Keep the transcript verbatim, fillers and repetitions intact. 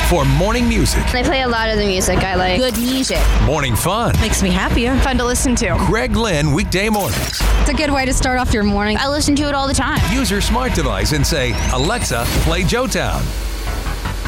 for morning music, They play a lot of the music I like. Good music. morning fun. Makes me happier. Fun to listen to. Greg Lynn, weekday mornings. It's a good way to start off your morning. I listen to it all the time. Use your smart device and say, Alexa, play Joetown.